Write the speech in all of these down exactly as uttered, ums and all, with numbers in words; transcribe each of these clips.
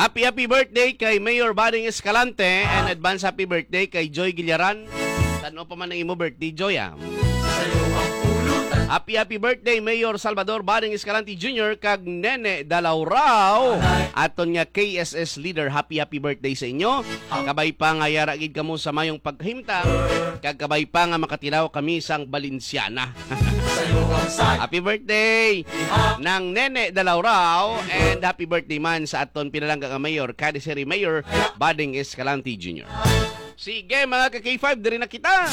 Happy happy birthday kay Mayor Bading Escalante and advance happy birthday kay Joy Gillaran. Saan pa man ang imo birthday, Joy, ah? Happy happy birthday Mayor Salvador Bading Escalante Junior kag Nene Dalaurao. Aton nga K S S leader, happy happy birthday sa inyo. Kabay pa nga yara gid kamo sa mayong paghimtang. Kag kabay pa nga makatilaw kami sang Balenciana. Happy birthday ng Nene Dalaurao and happy birthday man sa aton pinalangga nga Mayor, Kadiseri Mayor Bading Escalante Junior Sige mga ka-K five, diri na kita.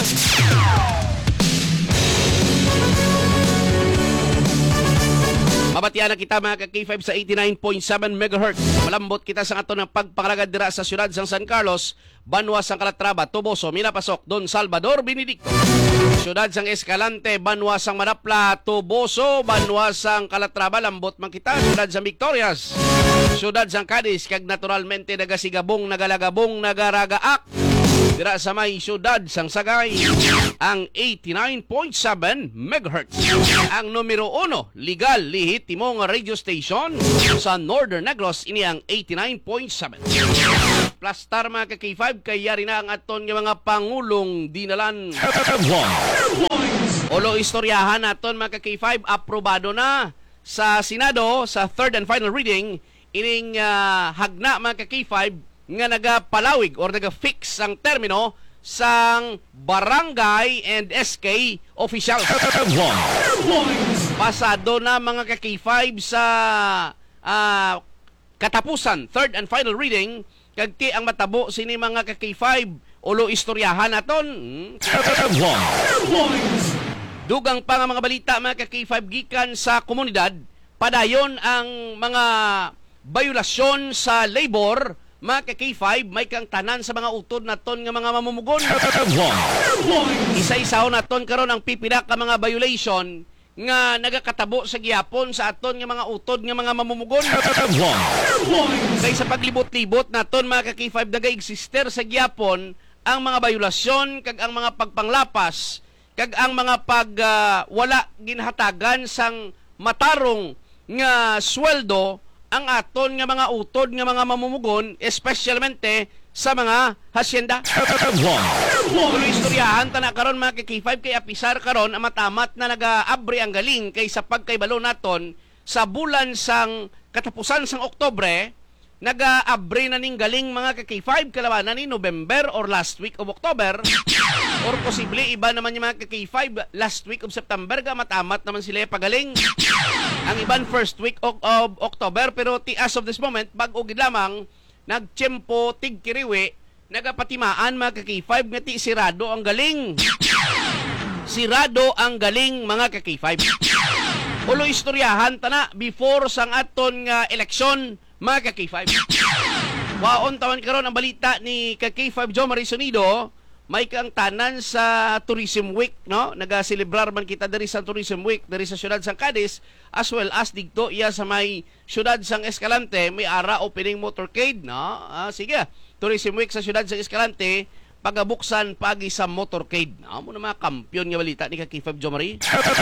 Mabatian na kita mga ka-K five sa eighty-nine point seven megahertz. Malambot kita sa ato ng pagpangalagad dira sa siyudad sang San Carlos, Banwa sang Calatrava, Tuboso, Minapasok, Don Salvador, Benedicto. Siyudad sang Escalante, Banwa sang Manapla, Tuboso, Banwa sang Calatrava, lambot man kita. Siyudad sang Victorias, siyudad sang Cadiz, kag naturalmente nagasigabong, nagalagabong, nagaragaak. Dira sa may siyudad sang Sagay, ang eighty-nine point seven megahertz. Ang numero uno, legal, lihit, timong radio station sa Northern Negros, ini ang eighty-nine point seven. Plus star mga ka-K five, kaya rin na ang aton ng mga pangulong dinalan. Olo istoryahan naton mga ka-K five, aprobado na sa Senado sa third and final reading, ining uh, hagna mga ka-K five, nga nagapalawig or naga-fix ang termino sang barangay and S K official. Pasado na mga ka-K five sa uh, katapusan, third and final reading, kagti ang matabo sini mga ka-K five, ulo istoryahan naton. Dugang pa nga mga balita mga ka-K five gikan sa komunidad, padayon ang mga bayulasyon sa labor. Mga ka-K five, may kang tanan sa mga utod naton nga mga mamumugon. Isa-isaw naton karon ang pipila ka mga violation nga nagakatabo sa gihapon sa aton nga mga utod nga mga mamumugon. Kay sa paglibot-libot naton mga ka-K five, naga-exister sa gihapon ang mga violasyon kag ang mga pagpanglapas kag ang mga pag uh, wala ginhatagan sang matarong nga sweldo ang aton nga mga utod nga mga mamumugon, especialmente sa mga hasyenda. Kulo istoryahan ta na karon mga ka-K five, kay apisar karon ang matamat na nagaabri ang galing kay sa pagkaybalo naton sa bulan sang katapusan sang Oktobre, nagaabri na ning galing mga ka-K five kalabanan ni November or last week of October, or posible iba naman yung mga ka-K five last week of September, ga matamat naman sila pagaling. Ang iban first week of, of October, pero ti as of this moment, bago gid lamang nagtiyempo tigkiriwi, nagapatimaan mga ka-K five nga ti sirado ang galing. Sirado ang galing mga ka-K five. Ulo istoryahan tana before sang aton nga eleksyon mga ka-K five. Waon tawan karon ang balita ni ka-K five Joe Marisonido, may kang tanan sa Tourism Week, no? Naga-celebrar man kita diri sa Tourism Week diri sa siyudad sang Cadiz, as well as digto iya sa may siyudad sang Escalante, may ara opening motorcade, no? Ah, sige. Tourism Week sa siyudad sang Escalante, pagabuksan pagi sa motorcade. No? Mo na mga kampiyon nga balita ni ka-K five Joe Marie.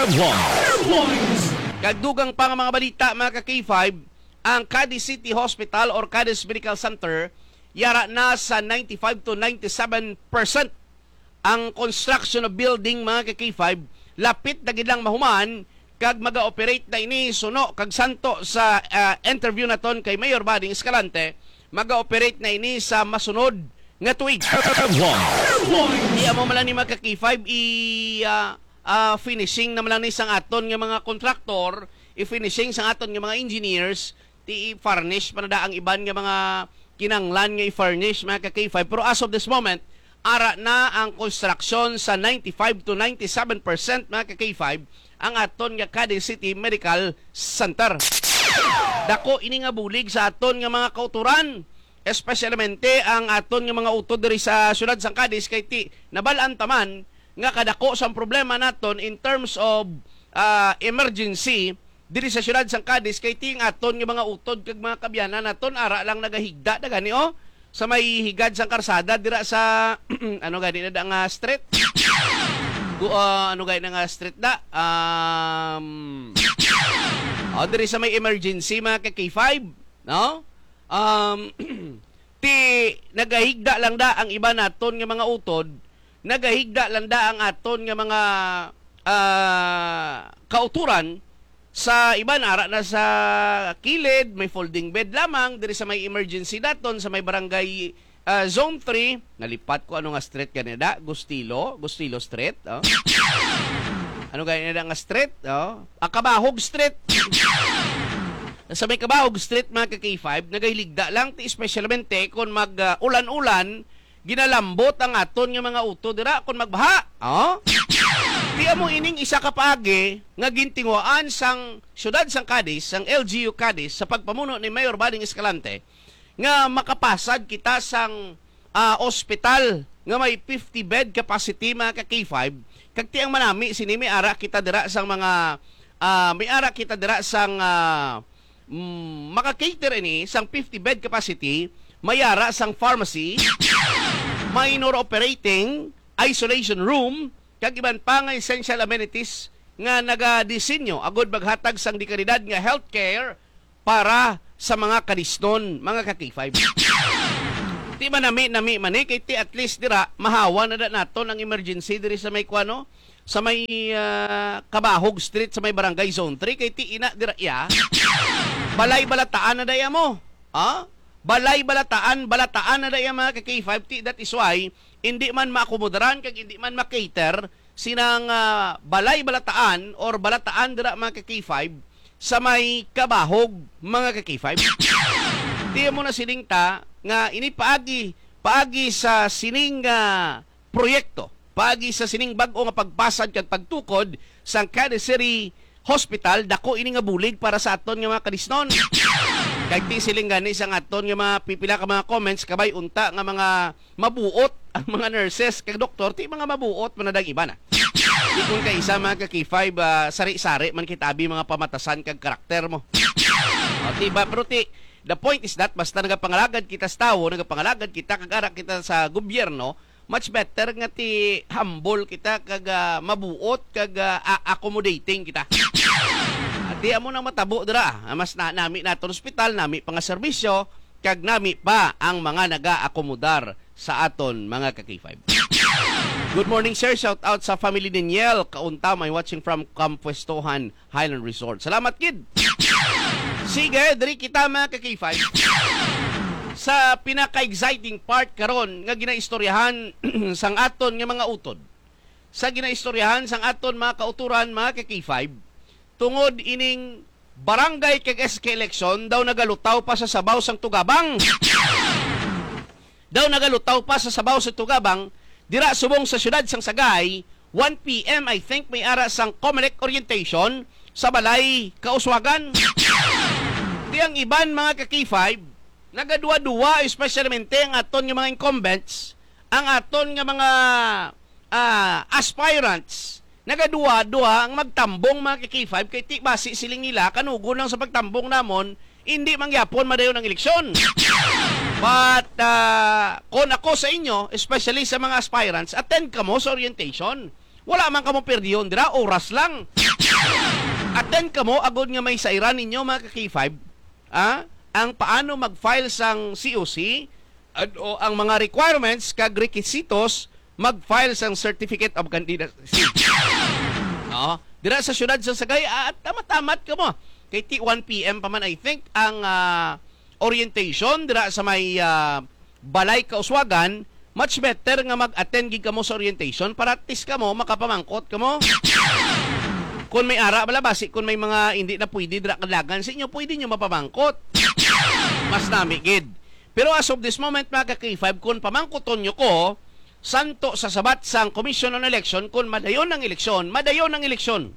Kagdugang pa nga mga balita mga ka-K five, ang Cadiz City Hospital or Cadiz Medical Center yara na sa ninety-five to ninety-seven percent ang construction of building mga ka-K five. Lapit na gid lang mahuman kag maga-operate na ini suno kag santo sa uh, interview naton kay Mayor Bading Escalante, maga-operate na ini sa masunod nga tuig. Iya mo man ni mga ka-K five i uh, uh, finishing na man ni sang aton nga mga kontraktor, i-finishing sang aton nga mga engineers, ti i-furnish pa na da ang iban nga mga kinanglan nga i-furnish mga ka-K five. Pero as of this moment, ara na ang construction sa ninety-five to ninety-seven percent mga ka-K five ang aton nga Cadiz City Medical Center. Dako ini nga bulig sa aton nga mga kauturan, especialmente ang aton nga mga utod diri sa siyudad sang Cadiz, kay ti nabalaan taman nga kadako sang problema naton in terms of uh, emergency diri sa siyudad sang Cadiz, kay ting aton nga mga utod kag mga kabyanan naton ara lang nagahigda na gani oh sa may higad sang karsada dira sa ano gani na nga street Gu, uh, ano gani na nga street da um oh, diri sa may emergency mga ka-K five, no? um, ti nagahigda lang da ang iba naton nga mga utod, nagahigda lang da ang aton nga mga uh, kauturan sa iba na ara na sa kilid, may folding bed lamang diri sa may emergency daton sa may barangay uh, zone three. Nalipat ko ano nga street kanina, Gustilo, Gustilo Street, oh. Ano ganyan nga street, oh? Ah, Kabahog Street. Sa may Kabahog Street mga ka-K five, nagahiligda lang ti espesyalmente kung mag uh, ulan-ulan, ginalambot ang aton nga mga uto dira kung magbaha. Oh? Di mo ining isa ka paagi nga gintinguan sang syudad sang Cadiz, sang L G U Cadiz sa pagpamuno ni Mayor Bading Escalante nga makapasad kita sang uh, ospital nga may fifty bed capacity mga ka-K five. Kag tiyang manami sini may ara kita dira sang mga uh, may ara kita dira sang uh, mm, maka-cater ini sang fifty bed capacity, mayara sang pharmacy, minor operating, isolation room, kag iban pa nga essential amenities nga naga-disenyo agod maghatag sang dikalidad nga healthcare para sa mga kanisnon, mga ka-K five. Ti manami nami mani kay ti at least dira mahawa na da naton ang emergency diri sa may kuano, sa may uh, Kabahog Street sa may barangay zone three kay ti ina dira ya. Balay balataan na daya mo. Ha? Balay balataan, balataan na daya mga ka-K five. Ti that is why hindi man maakomodaran kag hindi man makater sinang uh, balay balataan or balataan dira mga ka-K five sa may Kabahog mga ka-K five. Ti mo na siningta nga ini paagi paagi sa sining uh, proyekto, paagi sa sining bag-o nga pagpasad kag pagtukod sa Cadiz City Hospital, dako ini nga bulig para sa aton nga mga kanisnon. Kag ti siling gani sang aton nga mga pipila ka mga comments kabay unta nga mga mabuot ang mga nurses kag doktor, ti mga mabuot manadag iba na. Di kung kay isa mga ka-K five uh, sari-sari man kitabi mga pamatasan kag karakter mo. O ti ba pero ti the point is that basta nagapangalagad kita sa tao, nagapangalagad kita kag ara kita sa gobyerno, much better nga ti humble kita kag uh, mabuot kag uh, accommodating kita. At di amo nang matabo dira, mas na nami naton ospital, nami pa nga serbisyo kag nami pa ang mga naga-akomodar sa aton mga ka-K five. Good morning sir, shout out sa family ni Niel Kaunta, may watching from Campuestohan Highland Resort. Salamat kid. Sige, diri kita mga ka-K five. Sa pinaka-exciting part karon nga ginaistoryahan sang aton nga mga utod. Sa ginaistoryahan sang aton mga kauturan mga ka-K five, tungod ining barangay kag S K election daw nagalutaw pa sa sabaw sang Tugabang. Daw nagalutaw pa sa sabaw sa Tugabang dira subong sa syudad sang Sagay. one p m I think may ara sang Comelec orientation sa Balay Kauswagan. Di ang iban mga ka-K five nagadua-dua, especialmente ang aton nga mga incumbents, ang aton nga mga uh, aspirants, nagadua-dua ang magtambong mga ka-K five kay ti basi siling nila kanugo lang sa pagtambong namon, hindi mangyapon madayon ang eleksyon. But uh, kung ako sa inyo, especially sa mga aspirants, attend ka mo sa orientation. Wala man kamo perdiyon dira, oras lang. Attend ka mo agod nga may sairan ninyo mga ka-K five. Ah? Ang paano mag-file sang C O C at o ang mga requirements kag requisitos mag-file sang Certificate of Candidacy. No, dira sa syudad sa Sagay at tamat-tamat ka mo. Kay ti one p m pa man I think ang uh, orientation dira sa may uh, Balay Kauswagan, much better nga mag-attend gid ka mo sa orientation para at least ka mo makapamangkot ka mo. Kung may ara bala basi kung may mga hindi na pwede dira kalagan sa inyo, pwede nyo mapamangkot. Mas nami gid. Pero as of this moment mga ka-K five, kung pamangkoton nyo ko santo sa sabat sang Commission on Election, kung madayon ang eleksyon, madayon ang eleksyon.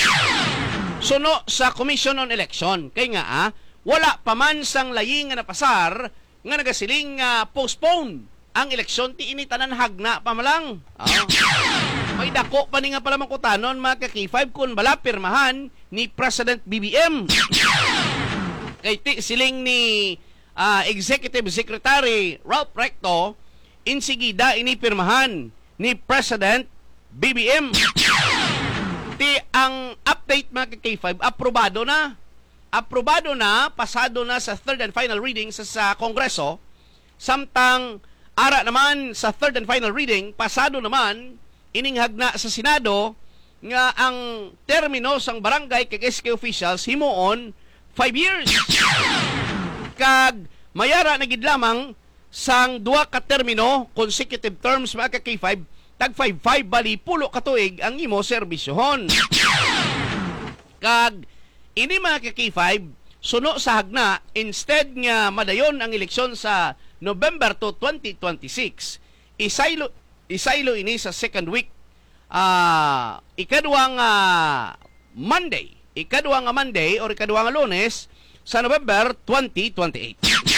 Suno sa Commission on Election. Kaya nga ah, wala pa man sang laying nga napasar nga nagasiling uh, postpone ang eleksyon, ti ini tanan hagna pa malang. Oh. May dako pa ni nga pala mangkutanon mga ka-K five kung bala pirmahan ni President B B M. Kay ti siling ni uh, Executive Secretary Ralph Recto, insigida inipirmahan ni President B B M. Ti ang update mga ka-K five, aprobado na. aprobado na, pasado na sa third and final reading sa, sa Kongreso, samtang ara naman sa third and final reading, pasado naman, ininghag na sa Senado nga ang termino sang barangay kag S K officials himuon five years. Kag mayara na gid lamang sang duha ka termino, consecutive terms mga ka K five, tag five five bali pulo ka tuig ang imo serbisyohon. Kag ini mga ka K five, suno sa hagna, instead nga madayon ang eleksyon sa November two, twenty twenty-six, isaylo, isaylo ini sa second week, uh, ikaduwang uh, Monday, ikaduwang Monday or ikaduwang Lunes sa November twenty twenty-eight.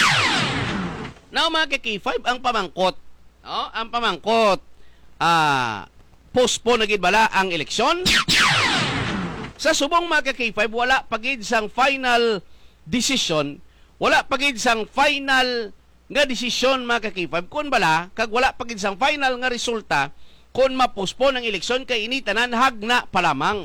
Now mga ka K five, ang pamangkot, no? ang pamangkot, uh, postpone na gid bala ang eleksyon? Sa subong mga ka K five, wala pagid sang final decision, wala pagid sang final nga desisyon mga ka K five, kung bala, kag wala pagid sang final nga resulta, kung ma-postpone ang eleksyon, kay ini tanan hagna pa lamang.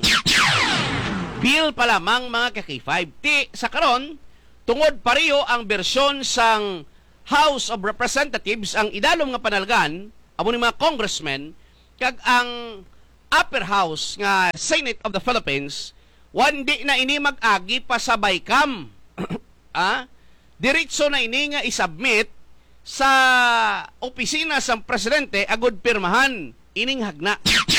Bill pa lamang mga ka K five. Ti, sa karon, tungod pareho ang bersyon sang House of Representatives, ang idalom nga panalgan, amo ni mga congressmen, kag ang upper house nga Senate of the Philippines, wandi na ini mag-agi pa sa BICAM. ah? Diretso na ini nga isubmit sa opisina sang presidente agud pirmahan ining hagna.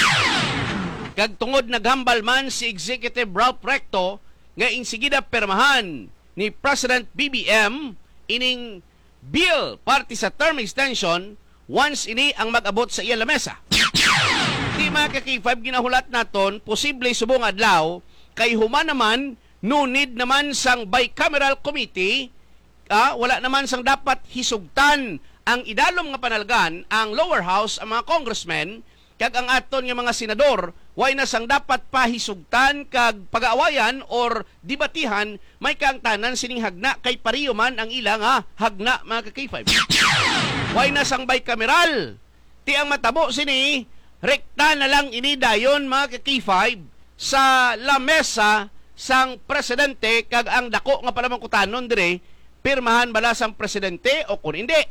Kag tungod naghambal man si Executive Ralph Recto nga insigida pirmahan ni President B B M ining bill party sa term extension once ini ang mag-abot sa iya lamesa. Di mga ka K five, ginahulat naton, posible subong adlaw, kay human naman, no need naman sang bicameral committee, ah, wala naman sang dapat hisugtan ang idalom nga panalgan, ang lower house, ang mga congressmen, kag ang aton nga mga senador, way na sang dapat pahisugtan kag pag-aawayan or debatihan, may kaangtanan sining hagna, kay pariyo man ang ilang ha, hagna mga ka K five. Way na sang bicameral, ti ang matabo sini, rekta na lang ini dayon mga ka K five sa lamesa sang presidente, kag ang dako nga palamangkutanon dire pirmahan bala sang presidente o kung hindi.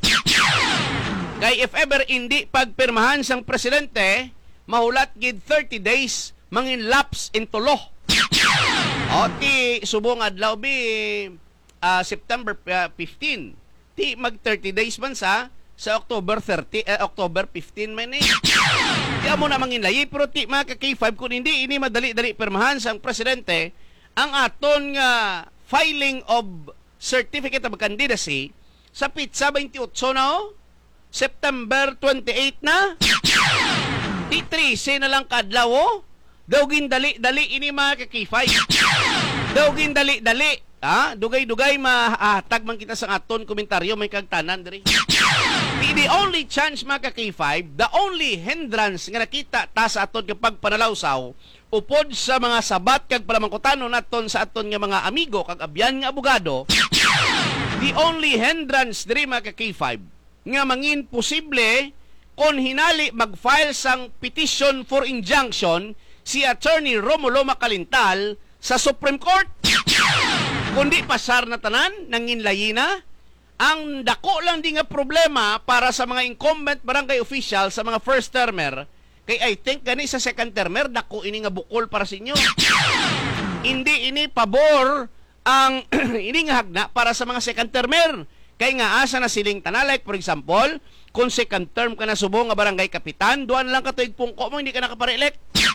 Kay if ever hindi pagpirmahan sang presidente, mahulat gid thirty days mangin lapse into law. O ti subong adlaw bi uh, September uh, fifteen, ti mag thirty days man sa sa October thirty, uh, October fifteen man eh. Kaya mo na manginlayi, pero ti mga ka K five, kung hindi ini madali-dali pirmahan sang presidente, ang aton nga filing of certificate of candidacy sa pitsa twenty-eight na o, September twenty-eight na, ti trese na lang kadlaw o, dawgin dali-dali ini mga ka K five. Dawgin dali-dali, ha? Dugay-dugay mahatag man kita sa aton komentaryo, may kagtanan diri. The only chance mga ka K five, the only hindrance nga nakita ta sa aton kapag panalawsaw, upod sa mga sabat kag palamangkutanon naton sa aton nga mga amigo kag abyan nga abogado, the only hindrance diri mga ka K five nga mangin posible kon hinali mag-file sang petition for injunction si Attorney Romulo Macalintal sa Supreme Court. Kundi pasar na tanan, nanginlayi na. Ang dako lang di nga problema para sa mga incumbent barangay official sa mga first termer, kay I think gani sa second termer, dako ini nga bukol para sa inyo. Hindi ini pabor ang ini nga hagna para sa mga second termer. Kay nga asa na siling tanan, like for example, kung second term ka na subong nga barangay kapitan, duan lang ka tuig pungko mo, hindi ka nakapare-elect.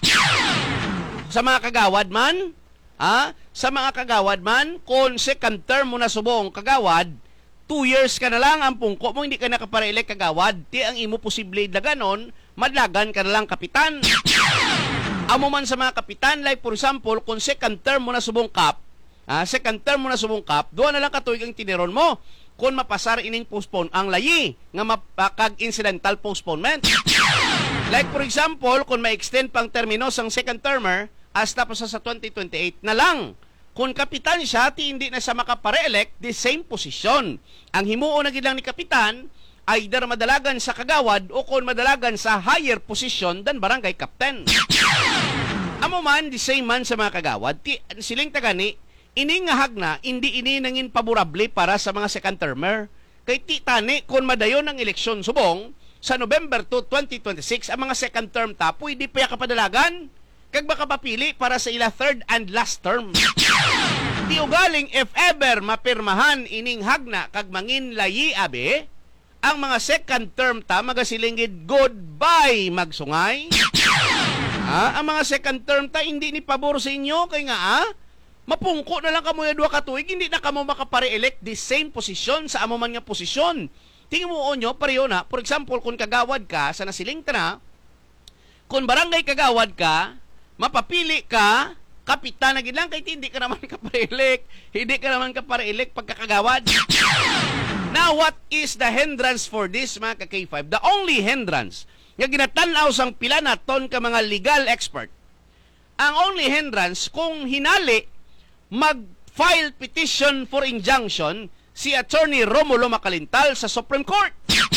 Sa mga kagawad man, ha? Sa mga kagawad man, kung second term mo na subong kagawad, two years ka na lang ang pungko mo, hindi ka nakapare-elect kagawad, ti ang imo posible daganon, madlagan ka na lang kapitan. Amo man sa mga kapitan, like for example, kung second term mo na subong kap, ah, second term mo na subong kap, doon na lang katuig ang tiniron mo, kung mapasar ining postpone ang layi, nga mapakag incidental postponement. Like for example, kung ma-extend pang termino sang second termer, hasta pa sa twenty twenty-eight na lang. Kung kapitan siya, ti hindi na siya makapare-elect, the same position. Ang himuon na lang ni kapitan, either madalagan sa kagawad o kung madalagan sa higher position than barangay captain. Amo man, the same man sa mga kagawad, ti, siling tagani, Ini nga hagna, hindi ini nangin paborable para sa mga second termer. Kay ti tani, kung madayon ang eleksyon subong, sa November two, twenty twenty-six, ang mga second term ta, pwede pa kapadalagan, kag baka papili para sa ila third and last term. Ti ugaling if ever mapirmahan ining hagna kag mangin layi abe, ang mga second term ta magasilingid goodbye magsungay. Ah, ang mga second term ta hindi ni pabor sa inyo kay nga ah, mapungko na lang kamo ya duha ka tuig, hindi na kamo makapare-elect the same position sa amo man nga posisyon. Tingin mo onyo pareho na. For example, kung kagawad ka sa nasiling na, kung barangay kagawad ka, mapapili ka kapitan na gilang kay hindi ka naman kapare-elect, hindi ka naman kapare-elect pagkakagawad. Now, what is the hindrance for this, mga ka-K five? The only hindrance nga ginatanaw sang pila naton ka mga legal expert. Ang only hindrance kung hinali mag-file petition for injunction si Attorney Romulo Macalintal sa Supreme Court.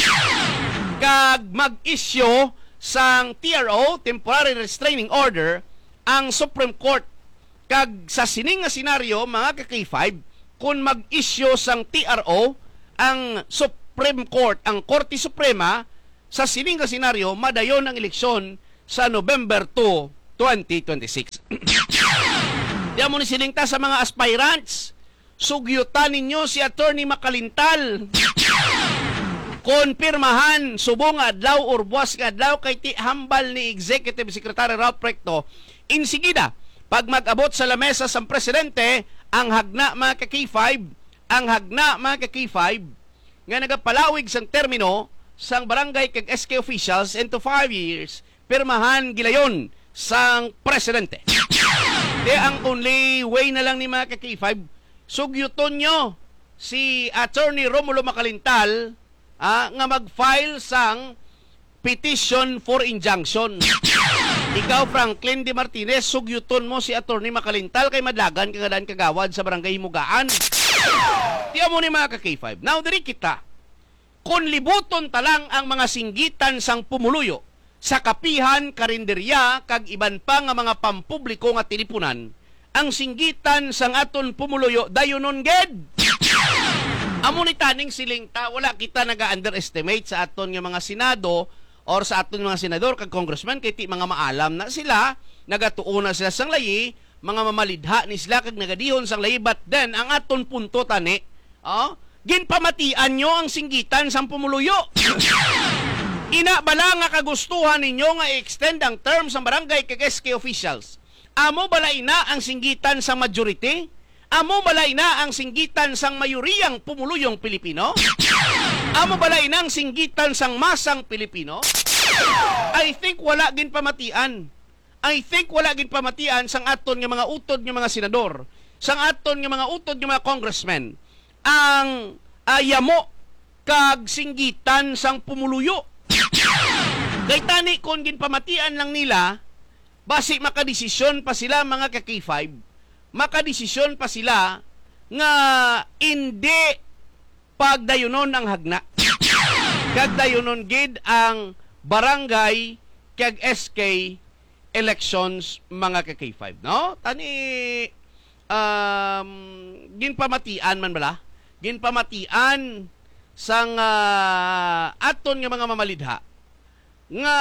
Kag mag-issue sang T R O, Temporary Restraining Order, ang Supreme Court. Kag sa sining nga senaryo, mga ka-K five, kung mag-issue sang T R O, ang Supreme Court, ang Korte Suprema, sa sining nga senaryo, madayon ang eleksyon sa November two, twenty twenty-six. Diyan mo ni silingta sa mga aspirants, sugyutan ninyo si Attorney Macalintal. Konpirmahan, subong adlaw or buwas nga adlaw kay ti hambal ni Executive Secretary Ralph Recto. Insigida, pag mag-abot sa lamesa sa presidente, ang hagna mga ka-K five, ang hagna mga ka-K five, nga nagapalawig sang termino sang barangay kag S K officials into five years, pirmahan gilayon sang presidente. Kaya ang only way na lang ni mga ka-K five, sugyuton nyo si Attorney Romulo Macalintal ah, nga mag-file sang petition for injunction. Ikaw, Franklin D. Martinez, sugyuton mo si Attorney Macalintal kay madlagan kagadaan kagawad sa barangay Himugaan. Tiyan mo ni mga ka-K five. Now, diri kita, kung libuton talang ang mga singgitan sang pumuluyo sa kapihan, karinderya, kag iban pa nga mga pampubliko nga tilipunan, ang singgitan sang aton pumuluyo dayonon ged. Amo ni taning silingta, wala kita naga-underestimate sa aton nga mga senado or sa aton mga senador kag congressman kay ti mga maalam na sila, nagatuuna sila sang layi, mga mamalidha ni sila kag nagadihon sang layi, but then ang aton punto tani, oh, ginpamatian nyo ang singgitan sang pumuluyo. Ina bala nga kagustuhan ninyo nga i-extend ang term sa barangay kag S K officials? Amo bala ina ang singgitan sa majority? Amo bala ina ang singgitan sang mayuriyang pumuluyong Pilipino? Amo bala ina ang singgitan sang masang Pilipino? I think wala gin pamatian. I think wala gin pamatian sang aton nga mga utod nga mga senador, sang aton nga mga utod nga mga congressmen, ang ayamo kag singgitan sang pumuluyo. Kay tani kung ginpamatian lang nila, basi makadesisyon pa sila mga ka-K five, makadesisyon pa sila nga hindi pagdayunon ang hagna. Kagdayunon gid ang barangay kag S K elections mga ka-K five, no? Tani um, ginpamatian man bala? Ginpamatian sang uh, aton nga mga mamalidha nga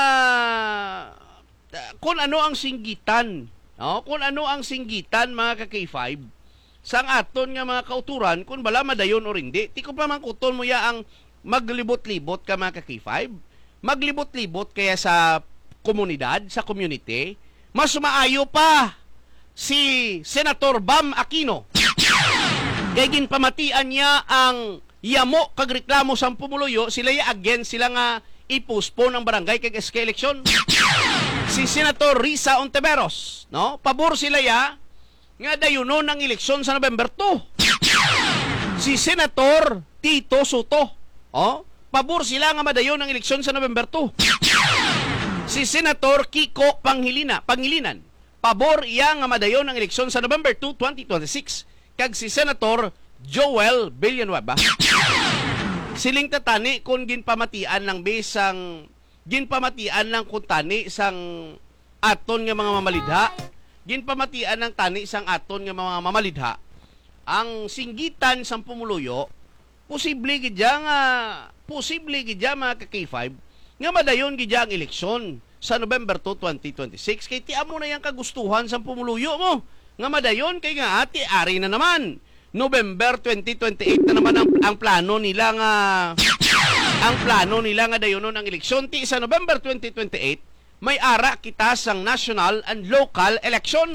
kung ano ang singgitan, no? Kung ano ang singgitan mga ka-K five sang aton nga mga kauturan, kung bala madayon o hindi. Ti ko pa man kuton mo ya ang maglibot-libot ka mga ka-K five, maglibot-libot kaya sa komunidad, sa community, mas maayo pa si Senator Bam Aquino. Kaya ginpamatian niya ang yamo kag reklamo sa pumuluyo, sila ya against sila nga i-postpone ang barangay kag S K election. Si Senator Risa Ontiveros, no? Pabor sila ya nga dayunon ang eleksyon sa November two. Si Senator Tito Soto, oh, pabor sila nga madayon ang eleksyon sa November two. Si Senator Kiko Pangilinan, Pangilinan, pabor iya nga madayon ang eleksyon sa November two, twenty twenty-six. Kag si Senator Joel Villanueva, siling tatani kung ginpamatian lang bisang ginpamatian lang kung tani sang aton nga mga mamalidha, ginpamatian ng tani sang aton nga mga mamalidha ang singgitan sa pumuluyo, posible gidya nga, posible gidya mga ka-K five, nga madayon gidya ang eleksyon sa November second, twenty twenty-six. Kay tiam mo na yung kagustuhan sa pumuluyo mo. Nga madayon, kay nga ati, ari na naman. November twenty twenty-eight na naman ang, ang plano nila nga, ang plano nila nga dayon ang eleksyon. Ti sa November twenty twenty-eight, may ara kita sang national and local election.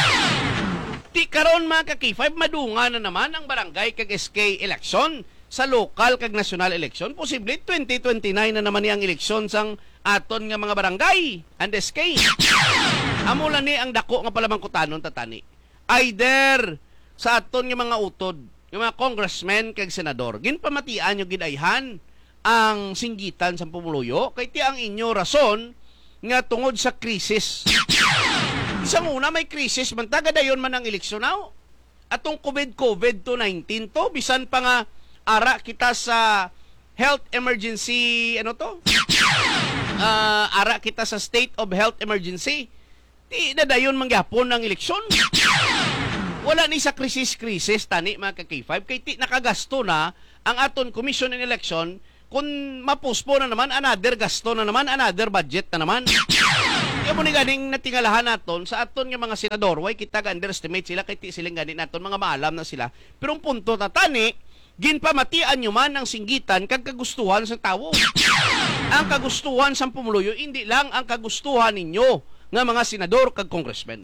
Ti karon mga ka-K five, madunga na naman ang barangay kag S K election sa local kag national election. Posible twenty twenty-nine na naman yang eleksyon sang aton nga mga barangay and S K. Amo lang ni ang dako nga palamangkutanon tatani. Either sa aton nga mga utod, nga mga congressmen kag senador, ginpamatian yung gidayhan ang singgitan sa pumuluyo kay ti ang inyo rason nga tungod sa krisis. Isang una may krisis man taga dayon man ang eleksyon now. Atong COVID-COVID nineteen to bisan pa nga ara kita sa health emergency ano to? Uh, ara kita sa state of health emergency. Di na dayon mangyapon ang eleksyon. Wala ni sa krisis-krisis tani mga ka-K five kay ti nakagasto na ang aton Commission on Election kung mapuspo na naman another gasto na naman another budget na naman. Kaya mo ni ganing natingalahan naton sa aton nga mga senador, way kita ga-underestimate sila kay ti siling ganin naton mga maalam na sila. Pero ang punto tatani, ginpamatian nyo man ang singgitan kag kagustuhan sa tawo. Ang kagustuhan sa pumuluyo, hindi lang ang kagustuhan ninyo nga mga senador kag congressmen.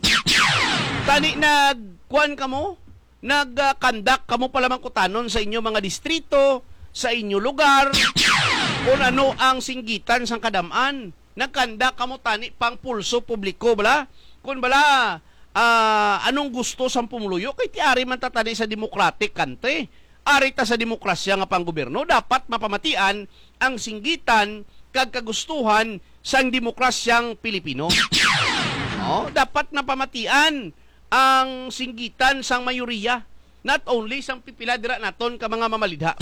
Tani nagkuan kamo, nagkandak kamo palamang kutanon sa inyo mga distrito, sa inyo lugar, kung ano ang singgitan sang kadaman. Nagkanda kamo tani pang pulso publiko bala kun bala uh, anong gusto sa pumuluyo kay ti ari man tatani sa democratic country, ari ta sa demokrasya nga panggobyerno, dapat mapamatian ang singgitan kag kagustuhan sang demokrasyang Pilipino. Oh, dapat napamatian ang singgitan sang mayoriya, not only sang pipila dira naton ka mga mamalidha.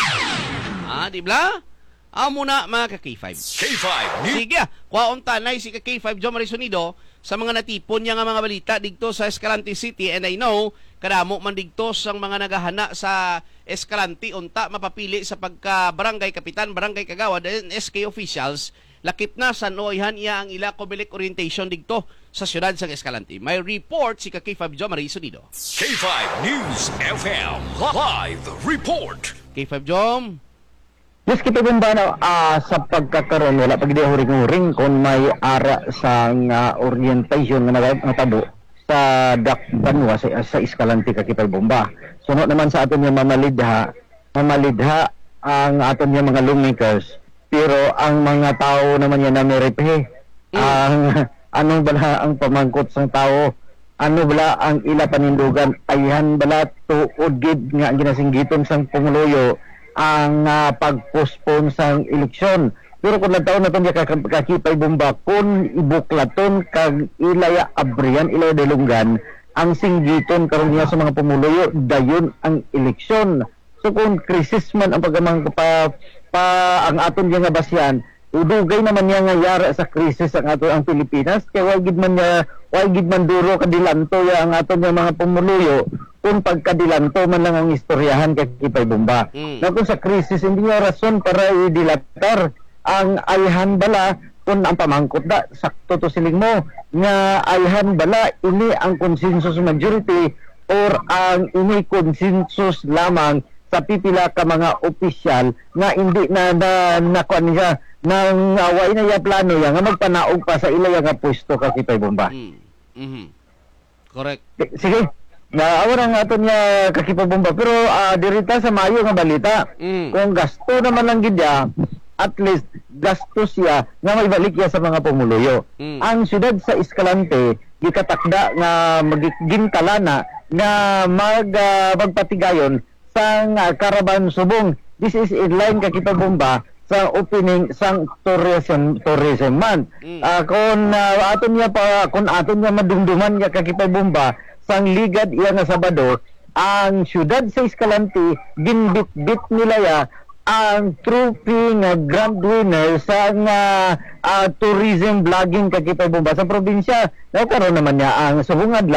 Ah, di ba? Amo na mga ka-K five. K five. Sige, kwaon tanay si ka-K five John Marisonido sa mga natipon niya nga mga balita dito sa Escalante City, and I know kadamo man dito sang mga nagahana sa Escalante unta mapapili sa pagka barangay kapitan, barangay kagawad, and S K officials. Lakip na sa noyhan iya ang ila Comelec orientation dito sa siyudad sang Escalante. May report si ka-K five John Marisonido. K five News F M Live Report. K five John. Yes, kita ba na uh, sa pagkakaroon, wala pag di huring-huring kung may ara sa uh, orientation na natabo sa Dakbanwa sa, sa Escalante kakipay bomba. Sunod naman sa aton yung mamalidha, mamalidha ang aton yung mga lawmakers, pero ang mga tao naman yan na merepe. Mm. Ang anong bala ang pamangkot sang tao, ano bala ang ila panindugan, ayhan bala tuod gid nga ang ginasinggiton sang pumuluyo ang uh, pag-postpone sang eleksyon. Pero kung nagtaon na itong kakipay bomba, kung ibuklaton kag ilaya abrian, ilaya delunggan, ang singgiton karon niya sa mga pumuluyo, dayon ang eleksyon. So kung krisis man ang pagkamang pa, pa ang aton nga basyan, udugay naman niya nga yara sa krisis ang aton ang Pilipinas, kaya wagid man niya, wagid man duro kadilanto ya ang aton nga mga pumuluyo, kung pagkadilanto man lang ang istoryahan kay Kipay Bomba. Mm. Na kung sa krisis, hindi niya rason para idilatar ang ayhan bala kung ang pamangkot da, sakto to siling mo, nga ayhan bala, ini ang consensus majority or ang ini consensus lamang sa pipila ka mga opisyal nga hindi na na nakuan niya nang away na ya plano ya nga magpanaog pa sa ilaya nga pwesto ka Kipay Bomba. Mm. Mm-hmm. Correct. Sige. Na awara nga aton niya kakipabomba, pero uh, dirita sa mayo nga balita, mm. kung gasto naman lang gid ya, at least gasto siya nga may balik ya sa mga pumuluyo. Mm. Ang siyudad sa Escalante gikatakda nga magigintalana nga mag uh, magpatigayon sang uh, Caravan Subong. This is in line kakipabomba sa opening sang tourism tourism month. Mm. Uh, kung uh, aton niya pa kung aton niya madumduman nga kakipabomba sang ligad iya nga Sabado, ang siyudad sa Escalante ginbit-bit nila ya ang trophy nga grand winner sa nga uh, tourism vlogging kakipay bomba sa probinsya. Nagkaroon naman niya ang subong adlaw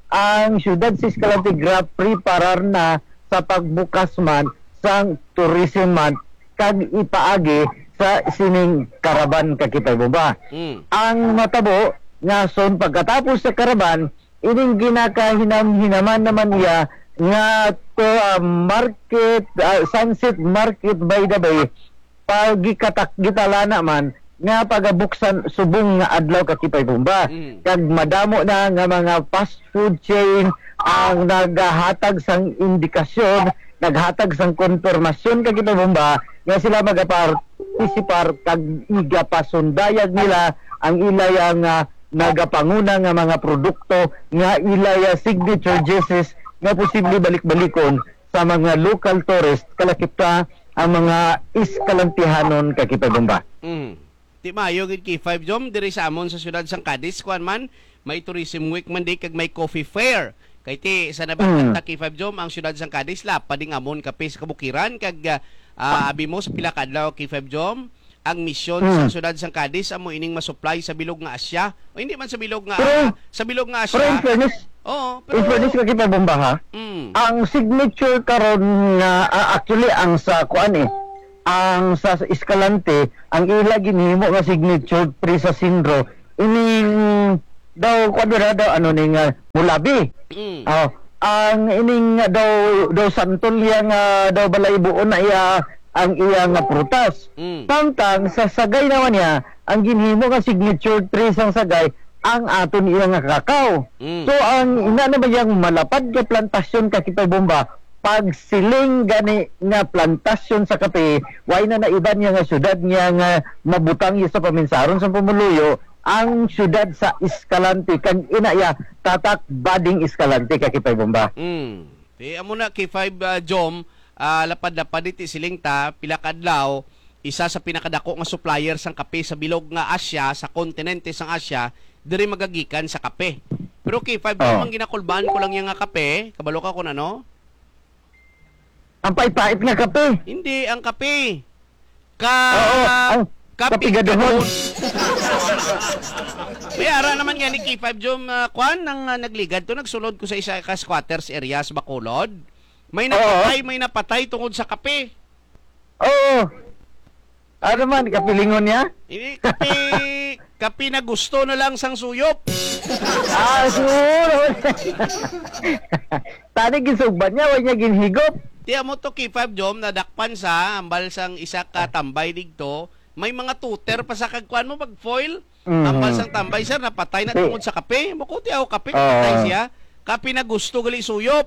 ang syudad sa Escalante gra preparar na sa pagbukas man sang tourism month kag ipaagi sa sining karaban kakipay bomba. Mm. Ang matabo nga son pagkatapos sa karaban ining ginakahinam-hinaman naman iya nga to uh, market uh, Sunset Market by the Bay pagikatak gitalana man nga pagabuksan subong nga adlaw kakipay bomba. Mm. Kag madamo na nga mga fast food chain ang naghatag sang indikasyon, naghatag sang konfirmasyon kakipay bomba nga sila magapartisipar kag igapasundayag nila ang ilaya nga nagapanguna nga mga produkto nga ilaya signature dishes nga posible balik-balikon sa mga local tourist kalakip ka ang mga iskalantihanon kakipay bomba. Mm. Di mayo gid kay five jom diri sa amon sa syudad sang Cadiz kuan man may tourism week man di kag may coffee fair. Kay ti sa nabanggit ta kay five jom ang syudad sang Cadiz la pading amon kape sa kabukiran kag uh, abi mo sa pila ka adlaw kay five jom ang misyon mm. sa syudad sang Cadiz amo ining masupply sa bilog nga Asya. O hindi man sa bilog nga pero, uh, sa bilog nga Asya. Pero in fairness, Oo, in fairness kakipay bomba ha. Mm. Ang signature karon nga uh, actually ang sa kuan eh ang sa Escalante ang ila ginhimo nga signature pre sa Sindro ining daw kwadra daw ano ning uh, mulabi. Mm. Oh, ang ining uh, daw daw santolya nga daw balaybuon na iya ang iya nga prutas. Mm. Tangtang sa sagay naman niya ang ginhimo nga signature tree sang sagay ang aton iya nga kakao. Mm. So ang ina na ba yang malapad nga plantasyon kakipay bomba pag siling gani nga plantasyon sa kape, way na naiban niya nga syudad niya nga mabutang iya sa paminsaron sa Pumuluyo, ang syudad sa Escalante kag inaya tatak bading Escalante kakipay bomba. Mm. Di amo na kay five uh, jom uh, lapad-lapad iti siling ta pila ka adlaw isa sa pinakadako nga supplier sang kape sa bilog nga Asya sa kontinente sang Asya diri magagikan sa kape. Pero kay five jom Oh. ang ginakulban ko lang yung nga kape, kabalo ka kun ano? Ang pait-pait nga kape. Hindi, ang kape. Ka... Oo, ang kape kapigadahon. May ara naman nga ni K five Jom uh, Kwan nang uh, nagligad to. Nagsulod ko sa isa ka squatters area sa Bacolod. May napatay, may napatay tungod sa kape. Oo. Ano man, kapilingon niya? Ini kape... kape na gusto na lang sang suyop. Ah, siguro. Tani gisugban niya, wala niya ginhigop. Tiya mo to K five Jom nadakpan sa ambal sang isa ka tambay digto. May mga tuter pa sa kagkuan mo pag foil. Mm. Ambal sang tambay sir napatay na tungod sa kape. Makuti ako kape Oo. napatay siya. Kape na gusto gali suyop.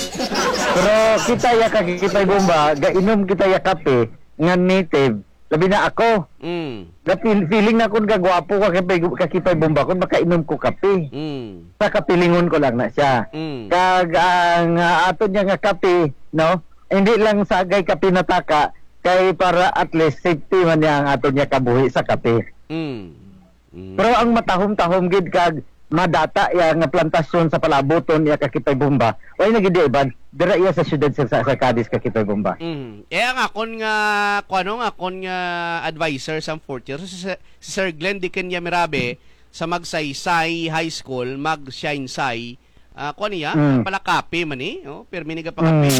Pero kita ya kakikipay bomba, gainom kita ya kape nga native. Labi na ako. Mm. Na feel, feeling na kun gagwapo ka kakipay, kakipay bomba kun makainom ko kape. Mm. Sa kapilingon ko lang na siya. Mm. Kag ang uh, ato niya nga kape, no? Hindi lang sagay kape nataka kay para at least safety man niya ang ato niya kabuhi sa kape. Mm. Mm. Pero ang matahom-tahom gid kag madata ya nga plantasyon sa palaboton ya kakipay bomba. Way na gid iban dira iya sa syudad sa, sa Cadiz kakipay bomba. Mm. Eh ang akon nga kuano nga akon nga advisor sa fourth year si, si Sir Glenn Dickenya Mirabe sa Magsaysay High School, Mag-Shine Sai. Ah, kuan niya, Mm. pala kape man eh, oh, permi nga pa kape.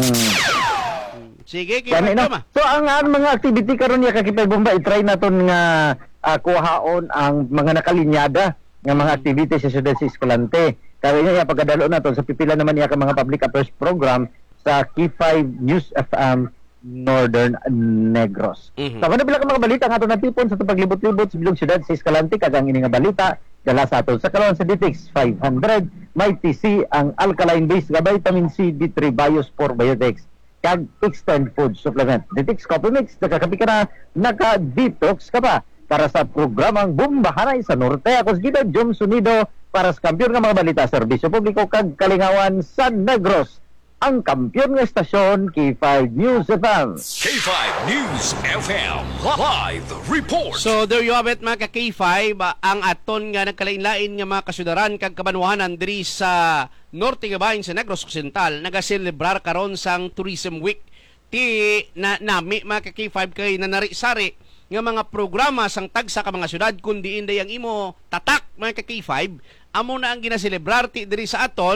Mm. Sige, kay Gani Madam, na. So ang, ang mga activity karon ya kakipay bomba i-try naton nga uh, kuhaon ang mga nakalinyada nga mga activity sa syudad sa Escalante. Kaya niya pagkadalo naton sa pipila naman niya ka mga public affairs program sa K five News F M Northern Negros. Mhm. Sa mga ka mga balita nga aton natipon sa paglibot-libot sa bilog syudad sa Escalante kag ang ini nga balita dala sa aton sa karon sa D T X five hundred may T C ang alkaline base nga vitamin C D three Bios Probiotics kag extend food supplement. D T X Coffee Mix nakakapi ka na naka-detox ka pa para sa programang Bumbahanay sa Norte. Ako si Gita Jom Sunido para sa kampiyon nga mga balita, serbisyo publiko kag kalingawan sa Negros. Ang kampiyon nga estasyon K five News F M. K five News F M Live Report. So there you have it mga ka-K five, ah, ang aton nga nagkalain-lain nga mga kasudaran kag kabanwahanan diri sa Norte nga bahin sa Negros Occidental nagaselebrar karon sang Tourism Week. Ti na nami mga ka-K five kay nanari-sari nga mga programa sang tagsa ka mga syudad kundi inday ang imo tatak mga ka-K five amo na ang ginaselebrar ti diri sa aton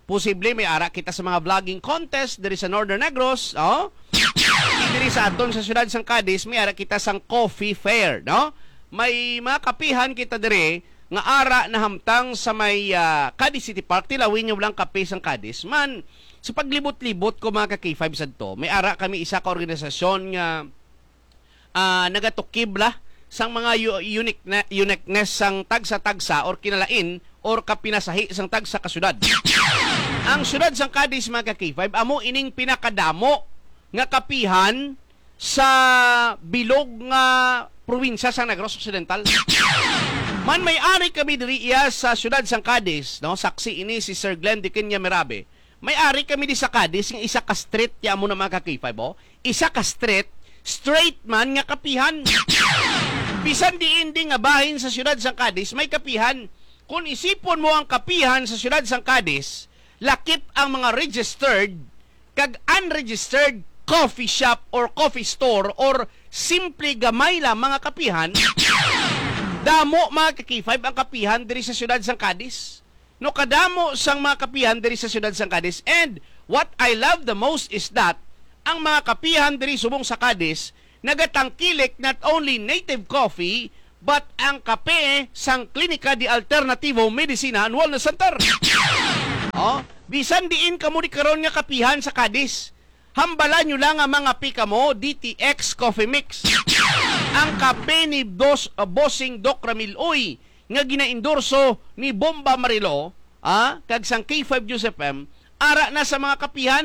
Posible may ara kita sa mga vlogging contest diri sa Northern Negros, oh. Diri sa aton sa siyudad sang Cadiz, may ara kita sang coffee fair, no? May mga kapihan kita diri nga ara na hamtang sa may uh, Cadiz City Park, tilawin nyo lang kape sang Cadiz. Man, sa paglibot-libot ko mga ka-K five sad to, may ara kami isa ka organisasyon nga uh, nagatukibla sang mga unique na, uniqueness sang tagsa-tagsa or kinalain or kapinasahi sang tagsa kasyudad. Ang syudad sang Cadiz mga ka-K five, amo ining pinakadamo nga kapihan sa bilog nga probinsya sa Negros Occidental. Man may ari kami diri iya sa syudad sang Cadiz, no? Saksi ini si Sir Glenn Diquenya Merabe. May ari kami di sa Cadiz nga isa ka street ya mo na mga ka-K five, oh. Isa ka street, straight man nga kapihan. Bisan diin di nga bahin sa syudad sang Cadiz, may kapihan. Kung isipon mo ang kapihan sa syudad sang Cadiz, lakip ang mga registered kag unregistered coffee shop or coffee store or simple gamay lang mga kapihan. Damo mga ka-K five ang kapihan diri sa syudad sang Cadiz. No kadamo sang mga kapihan diri sa syudad sang Cadiz. And what I love the most is that ang mga kapihan diri subong sa Cadiz nagatangkilik not only native coffee but ang kape sang Klinika di Alternativo Medicina and Wellness Center. Oh, bisan diin kamo di karon nga kapihan sa Cadiz. Hambalan nyo lang ang mga pika mo, D T X Coffee Mix. Ang kape ni Dos, uh, Bossing Doc Ramil Uy, nga ginaendorso ni Bomba Marilo, ah, kag sang K five Joseph M, ara na sa mga kapihan.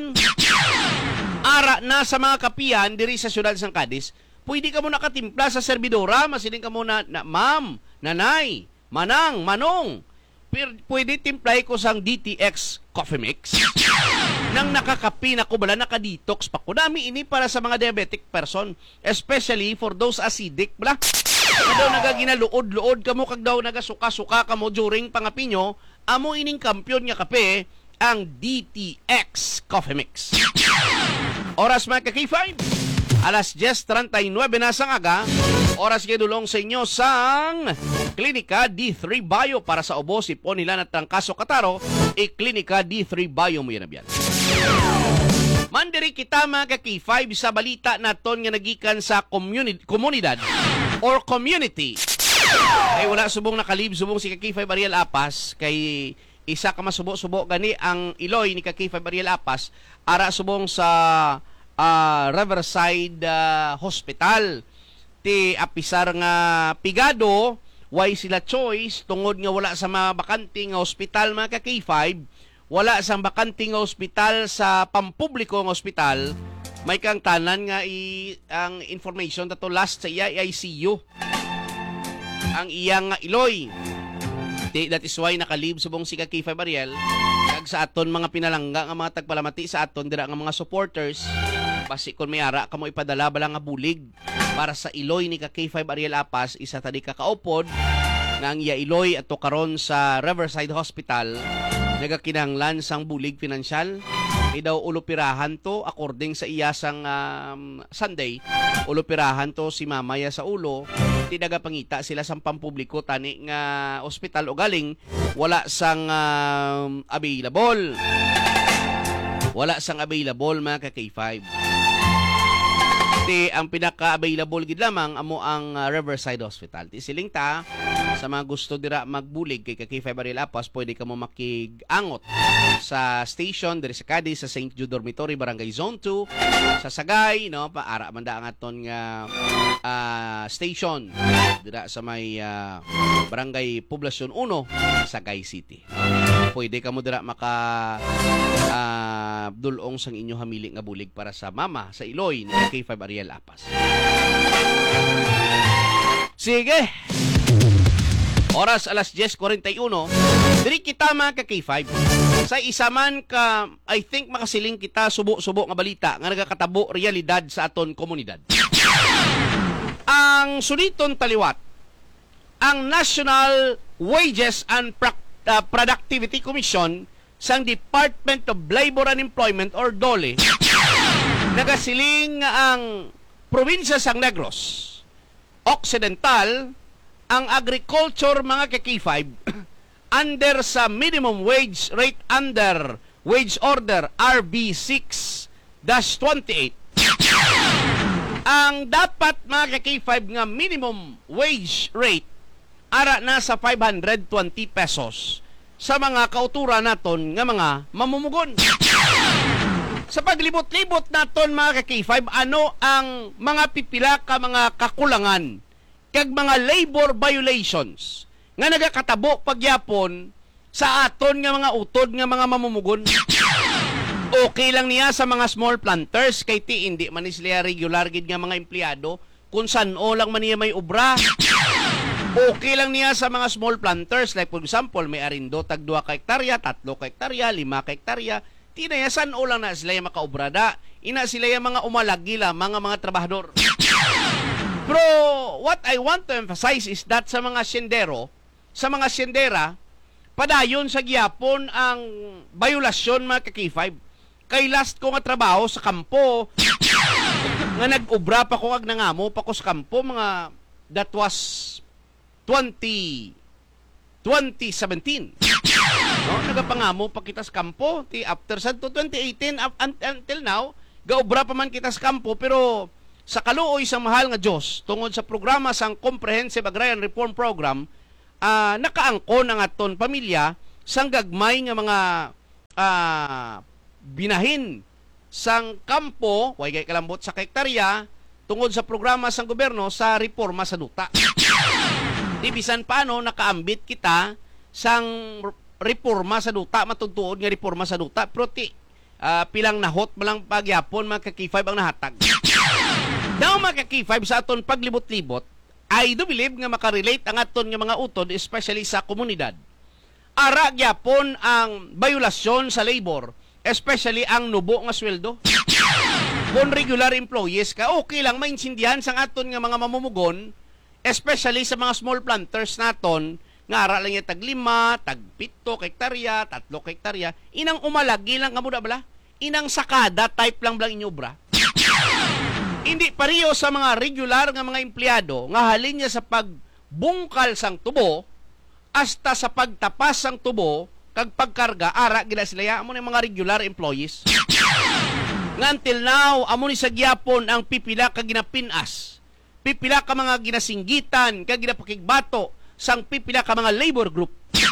Ara na sa mga kapihan diri sa syudad sang Cadiz. Pwede ka mo nakatimpla sa servidora, masiling ka mo na, na ma'am, nanay, manang, manong. Pwede timplay ko sang D T X Coffee Mix. Nang nakakapi na ko bala, nakadetox pa ko. Dami ini para sa mga diabetic person, especially for those acidic bala. Kag daw nagaginaluod-luod kamo, kag daw nagasuka-suka kamo during pangapinyo, amo ining kampiyon nga kape ang D T X Coffee Mix. Oras mga ka-K five, alas diyes treinta y nueve na sang aga. Oras kayo dulong sa inyo sang Klinika D three Bio para sa ubo, sipon nila na trangkaso kataro, e Klinika D three Bio mo yan na biyan. Mandiri kita mga ka-K five sa balita naton nga nagikan sa community, komunidad or community. Ay wala subong nakalib, subong si ka-K five Ariel Apas, kay isa ka masubo-subo gani ang iloy ni ka-K five Ariel Apas, ara subong sa uh, Riverside uh, Hospital. Ti apisar nga pigado, why sila choice, tungod nga wala sa mga bakanting nga hospital mga ka-K five, wala sa bakanting nga hospital sa pampubliko nga hospital, may kang tanan nga i, ang information dato last sa iya I C U. Ang iyang nga iloy. That is why nakalib subong si ka-K five Ariel, kag sa aton mga pinalangga nga mga tagpalamati sa aton dira nga mga supporters, basi kon may ara kamo ipadala bala nga bulig para sa iloy ni ka-K five Ariel Apas, isa tadi kakaupod nga ang iya iloy ato karon sa Riverside Hospital, nagakinahanglan sang bulig pinansyal. Kay daw ulupirahan to according sa iya sang um, Sunday, ulupirahan to si mamaya sa ulo, ti nagapangita sila sang pampubliko tani nga ospital o galing wala sang um, available. Wala sang available mga ka-K five. Ti ang pinaka-available gid lamang amo ang uh, Riverside Hospital. Ti siling ta sa mga gusto dira magbulig kay ka-K five Ariel Apas, pwede ka mo makigangot sa station diri sa Cadiz sa Saint Jude Dormitory Barangay Zone two sa Sagay, no, paara man da ang aton nga uh, station dira sa may uh, Barangay Poblacion one Sagay City. Pwede ka mo dira maka uh, dulong sang inyo hamili nga bulig para sa mama sa iloy ni ka-K five Ariel Apas. Sige. Oras alas diyes kuwarenta y uno. Diri kita mga ka-K five. Sa isa man ka, I think makasiling kita subo-subo nga balita nga nagakatabo realidad sa aton komunidad. Ang suliton taliwat, ang National Wages and Pra- uh, Productivity Commission sang Department of Labor and Employment or DOLE, nagasiling nga ang probinsya sang Negros Occidental, ang agriculture mga ka-K five under sa minimum wage rate under Wage Order R B six dash twenty-eight. Ang dapat mga ka-K five nga minimum wage rate ara na sa five hundred twenty pesos sa mga kautura naton nga mga mamumugon. Sa paglibot-libot naton mga ka-K five, ano ang mga pipila ka mga kakulangan kag mga labor violations nga nagakatabo pagyapon sa aton nga mga utod nga mga mamumugon? Okay lang niya sa mga small planters kay ti hindi man ni sila regular gid nga mga empleyado kung san-o lang man niya may obra. Okay lang niya sa mga small planters like for example may arindo tag two ka hektarya, tatlo ka hektarya, lima ka hektarya. Ti na ya san-o lang na sila yung makaobrada. Ina sila yung mga umalagila, mga mga trabahador. Pero what I want to emphasize is that sa mga siyendero, sa mga siyendera, padayon sa giyapon ang violasyon mga ka-K five. Kay last ko nga trabaho sa kampo, nga nag-ubra pa ko ag nangamo pa ko sa kampo, mga that was twenty seventeen. No, nagapangamo pa kita sa kampo ti after sa to twenty eighteen up until now, gaobra pa man kita sa kampo pero sa kaluoy sa mahal nga Dios tungod sa programa sang Comprehensive Agrarian Reform Program, uh, nakaangkon ang aton pamilya sang gagmay nga mga uh, binahin sang kampo, way kay kalambot sa hektarya tungod sa programa sang gobyerno sa reforma sa duta. Di bisan paano nakaambit kita sang reforma sa duta, matugtuod nga reforma sa duta, pero ti uh, pilang nahot malang pagyapon mga ka-K five ang nahatag. Daw mga ka-K five sa aton paglibot-libot, I do believe nga makarelate ang aton nga mga utod, especially sa komunidad. Ara gyapon ang violasyon sa labor, especially ang nubo nga sweldo. Kung regular employees ka, okay lang maintindihan sang aton nga mga mamumugon, especially sa mga small planters naton, nga ara lang yung tag lima, tag pito hektarya, tatlo hektarya, inang umalagi lang kamo na bala, inang sakada type lang blang inyo obra. Hindi pariyo sa mga regular nga mga empleyado nga halin niya sa pagbungkal sang tubo hasta sa pagtapas sang tubo kag pagkarga ara gila sila ya amo ni mga regular employees. Nga until now amo ni sa gyapon ang pipila ka ginapinas, pipila ka mga ginasinggitan kag ginapakigbato sang pipila ka mga labor group.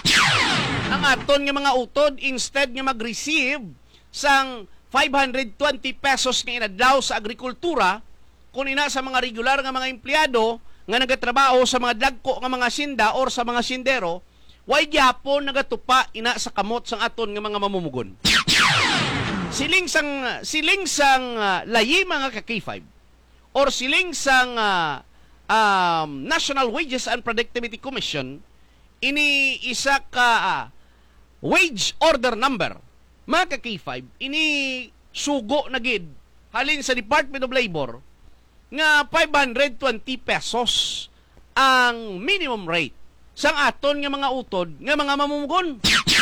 Ang aton nga mga utod instead nga mag-receive sang five hundred twenty pesos nga inadlaw sa agrikultura, kung ina sa mga regular nga mga empleyado nga nagatrabaho sa mga dagko nga mga sinda or sa mga sindero, way gyapon nagatupa ina sa kamot sang aton nga mga mamumugon. Siling sang siling sang uh, layi mga ka-K five or siling sang uh, um, National Wages and Productivity Commission, ini isa ka uh, wage order number mga ka-K five, ini sugo na gid halin sa Department of Labor nga five hundred twenty pesos ang minimum rate sang aton nga mga utod nga mga mamumugon.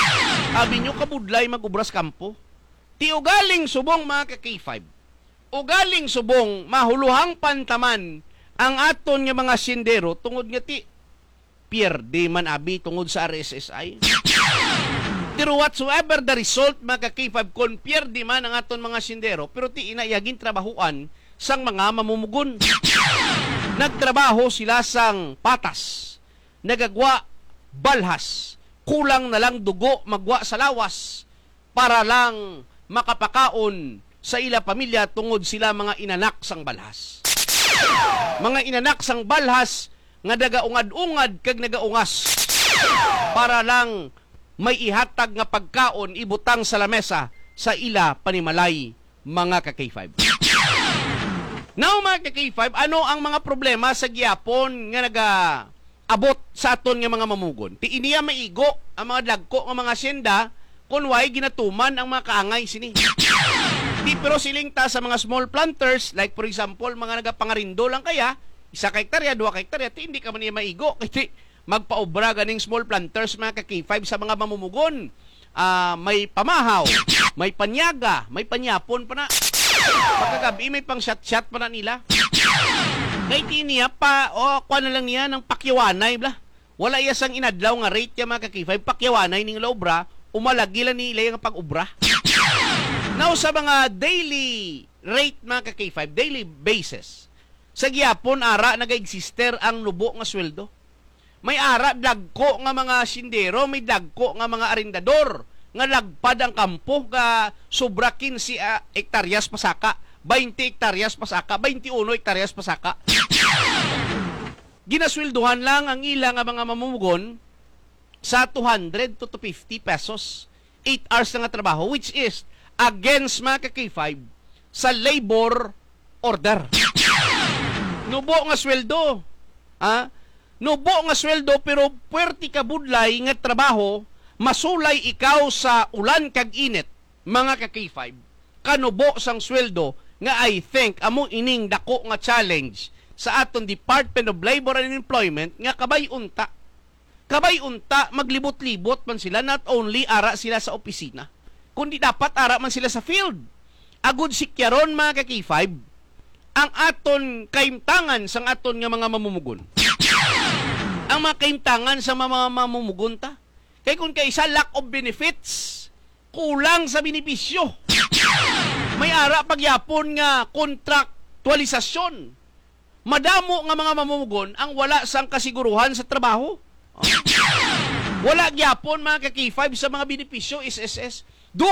Abi nyo kabudlay mag-ubras kampo. Ti ugaling subong mga ka-K five, ugaling subong mahuluhang pantaman ang aton nga mga sindero tungod nga ti pierde man abi tungod sa R S S I. Pero whatsoever the result mga ka-K five, kung pierde man ang aton mga sindero pero ti inayagin trabahuan sang mga mamumugon. Nagtrabaho sila sang patas, nagagwa balhas, kulang na lang dugo magwa sa lawas para lang makapakaon sa ila pamilya tungod sila mga inanak sang balhas. Mga inanak sang balhas nga nagaungad-ungad kag nagaungas para lang may ihatag nga pagkaon ibutang sa lamesa sa ila panimalay mga ka-K five. Now mga ka-K five, ano ang mga problema sa gyapon nga naga-abot sa aton nga mga mamugon? Ti iniya maigo ang mga dagko nga mga senda kun way ginatuman ang mga kaangay sini. Di pero siling ta sa mga small planters, like for example, mga nagapangarindo lang kaya, isa ka hektarya, dua ka hektarya, ti hindi ka man niya maigo. Kasi magpaobra ganing small planters mga ka-K five sa mga mamumugon. Uh, may pamahaw, may panyaga, may panyapon pa na. Pagkagabi, may pang shot-shot pa na nila. Kaya ti niya pa, o, kuha na lang niya ng pakyawanay, bla. Wala iya sang inadlaw nga rate niya mga ka-K five, pakyawanay ning laobra, umalagi lang nila yung pag-ubra. Now, sa mga daily rate, mga ka-K five, daily basis, sa gyapon, ara, nag-exister ang nubo nga sweldo. May ara, dagko nga mga sindero, may dagko nga mga arendador, nga lagpad ang kampo, nga sobra kinsi uh, hektaryas pasaka, twenty hektaryas pasaka, twenty-one hektaryas pasaka. Ginasweldohan lang ang ilang nga mga mamumugon sa two hundred to two hundred fifty pesos. eight hours na nga trabaho, which is against, mga ka-K five, sa labor order. Nubo nga sweldo. Ha? Nubo nga sweldo, pero puwerti ka budlay nga trabaho, masulay ikaw sa ulan kag init, mga ka-K five. Kanubo sang sweldo nga I think amo ining dako nga challenge sa aton Department of Labor and Employment nga kabay unta. Kabay unta, maglibot-libot man sila, not only ara sila sa opisina, kundi dapat ara man sila sa field. Agud sikyaron, mga ka-K five, ang aton kaimtangan sang aton nga mga mamumugon. Ang mga kaimtangan sa mga mamumugon ta. Kaya kung kaisa lack of benefits, kulang sa benepisyo. May ara pagyapon nga kontraktualisasyon. Madamo nga mga mamumugon ang wala sang kasiguruhan sa trabaho. Wala gyapon, mga ka-K five, sa mga benepisyo, S S S.